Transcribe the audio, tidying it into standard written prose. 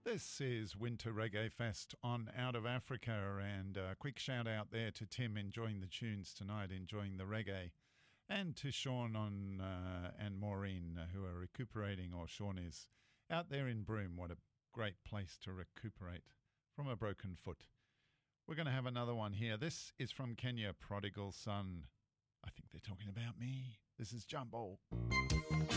This is Winter Reggae Fest on Out of Africa, and a quick shout out there to Tim enjoying the tunes tonight, enjoying the reggae, and to Sean and Maureen who are recuperating, or Sean is out there in Broome. What a great place to recuperate from a broken foot. We're going to have another one here. This is from Kenya, Prodigal Son. I think they're talking about me. This is Jumbo.